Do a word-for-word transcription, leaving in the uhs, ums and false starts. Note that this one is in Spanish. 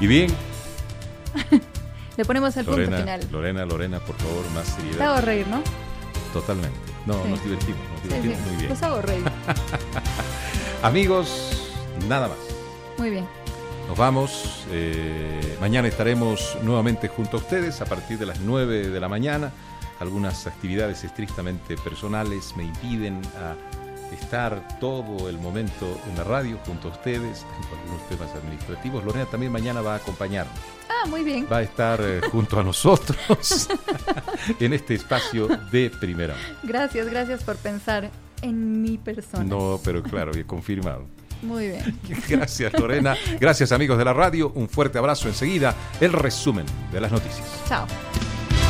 Y bien. Le ponemos el Lorena, punto final. Lorena, Lorena, por favor, más seriedad. Te hago reír, ¿no? Totalmente. No, Sí. nos divertimos, nos divertimos Sí, sí. muy bien. Los hago reír. Amigos, nada más. Muy bien. Nos vamos. Eh, mañana estaremos nuevamente junto a ustedes a partir de las nueve de la mañana. Algunas actividades estrictamente personales me impiden a estar todo el momento en la radio junto a ustedes, con algunos temas administrativos. Lorena también mañana va a acompañarnos. Ah, muy bien. Va a estar eh, junto a nosotros en este espacio de Primera Hora. Gracias, gracias por pensar en mi persona. No, pero claro, bien confirmado. Muy bien. Gracias, Lorena. Gracias, amigos de la radio. Un fuerte abrazo. Enseguida, el resumen de las noticias. Chao.